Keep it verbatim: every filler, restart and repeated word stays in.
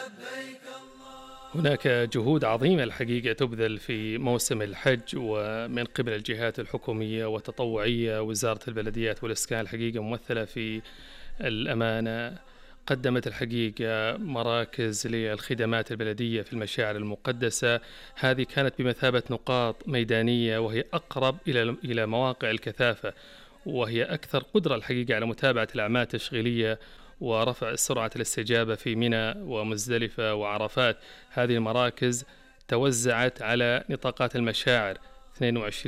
هناك جهود عظيمة الحقيقة تُبذل في موسم الحج ومن قبل الجهات الحكومية والتطوعية، وزارة البلديات والإسكان الحقيقة ممثلة في الأمانة، قدّمت الحقيقة مراكز للخدمات البلدية في المشاعر المقدسة، هذه كانت بمثابة نقاط ميدانية وهي أقرب إلى ال إلى مواقع الكثافة، وهي أكثر قدرة الحقيقة على متابعة الأعمال التشغيلية ورفع سرعة الاستجابة في منى ومزدلفة وعرفات. هذه المراكز توزعت على نطاقات المشاعر اثنين وعشرين